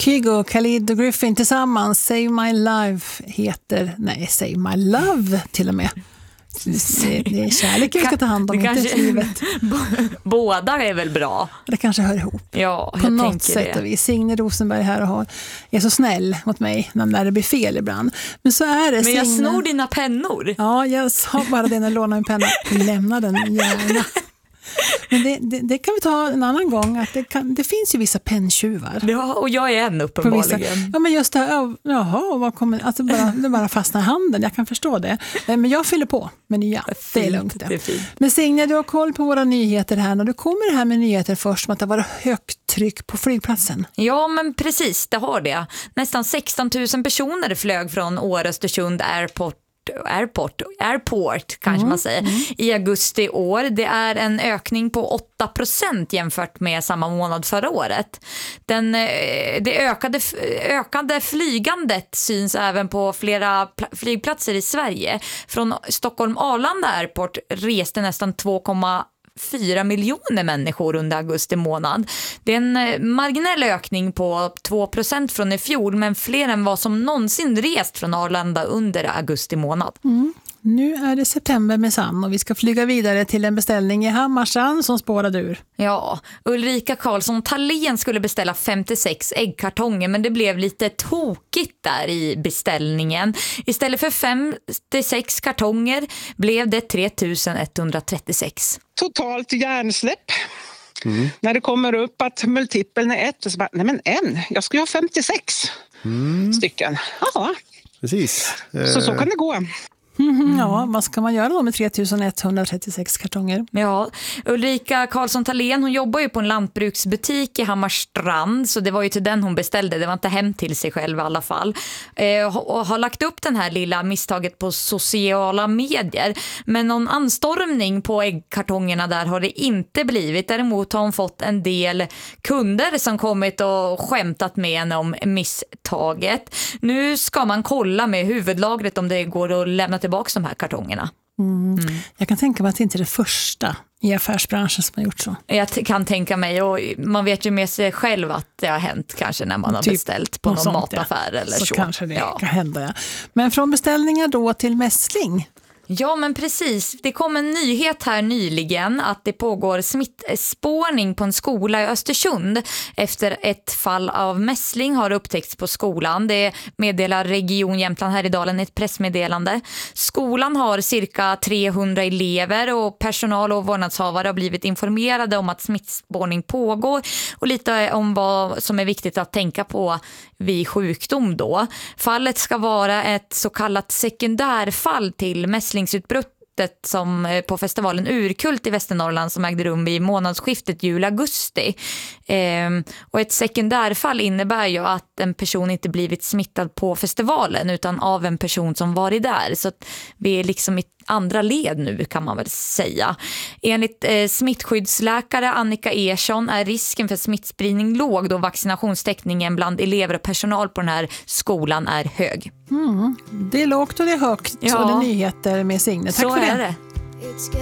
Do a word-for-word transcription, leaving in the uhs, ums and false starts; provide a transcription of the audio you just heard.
Kygo, Khalid och Griffin tillsammans. Save My Life heter, nej, Save My Love till och med. Det är kärlek jag ska ta hand om, inte kanske, livet. Båda är väl bra. Det kanske hör ihop. Ja, på något sätt. Vi Signe Rosenberg här och har, är så snäll mot mig när det blir fel ibland. Men så är det. Men jag Signe... snor dina pennor. Ja, jag sa bara det när jag lånade en penna. Lämna den gärna. Men det, det, det kan vi ta en annan gång. Att det, kan, det finns ju vissa penntjuvar. Ja, och jag är en uppenbarligen. Ja, men just det här, jaha, vad kommer, alltså bara, det bara fastnar i handen, jag kan förstå det. Men jag fyller på med nya, det, det är lugnt. Det. Det är fint. Men Signe, du har koll på våra nyheter här. När du kommer det här med nyheter först, som att det var högt tryck på flygplatsen. Ja, men precis, det har det. Nästan sexton tusen personer flög från Åre-Östersund Airport Airport, airport kanske mm, man säger, mm. i augusti i år. Det är en ökning på åtta procent jämfört med samma månad förra året. Den, det ökade, ökade flygandet syns även på flera flygplatser i Sverige. Från Stockholm Arlanda Airport reste nästan två komma fyra miljoner människor under augusti månad. Det är en marginell ökning på två procent från i fjol, men fler än vad som någonsin rest från Arlanda under augusti månad. Mm. Nu är det september med sann och vi ska flyga vidare till en beställning i Hammarstrand som spårade ur. Ja, Ulrika Karlsson Thalén skulle beställa femtiosex äggkartonger, men det blev lite tokigt där i beställningen. Istället för femtiosex kartonger blev det tre tusen etthundratrettiosex. Totalt hjärnsläpp. Mm. När det kommer upp att multipeln är ett, så bara, nej men en, jag ska ha femtiosex mm. stycken. Ja, precis. Så så kan det gå. Mm, ja, vad ska man göra då med tre tusen etthundratrettiosex kartonger? Ja, Ulrika Karlsson Thalén, hon jobbar ju på en lantbruksbutik i Hammarstrand, så det var ju till den hon beställde, det var inte hem till sig själv i alla fall. Eh, och har lagt upp den här lilla misstaget på sociala medier, men någon anstormning på äggkartongerna där har det inte blivit. Däremot har hon fått en del kunder som kommit och skämtat med henne om misstaget. Nu ska man kolla med huvudlagret om det går att lämna tillbaka de här kartongerna. Mm. Mm. Jag kan tänka mig att det inte är det första i affärsbranschen som har gjort så. Jag t- kan tänka mig, och man vet ju med sig själv att det har hänt kanske när man har typ beställt på någon sånt, mataffär ja. eller så. Så kanske det ja. kan hända. Ja. Men från beställningar då till mässling. Ja, men precis. Det kom en nyhet här nyligen att det pågår smittspårning på en skola i Östersund efter ett fall av mässling har upptäckts på skolan. Det meddelar Region Jämtland Härjedalen i ett pressmeddelande. Skolan har cirka trehundra elever och personal och vårdnadshavare har blivit informerade om att smittspårning pågår och lite om vad som är viktigt att tänka på vid sjukdom då. Fallet ska vara ett så kallat sekundärfall till mässlingsutbrottet som på festivalen Urkult i Västernorrland som ägde rum i månadsskiftet jul-augusti. Ehm, och ett sekundärfall innebär ju att en person inte blivit smittad på festivalen utan av en person som varit där. Så att vi är liksom i andra led nu kan man väl säga. Enligt eh, smittskyddsläkare Annika Ersson är risken för smittspridning låg då vaccinationstäckningen bland elever och personal på den här skolan är hög. Mm. Det är lågt och det är högt ja. Och det är nyheter med Signe. Tack Så för det. Är det.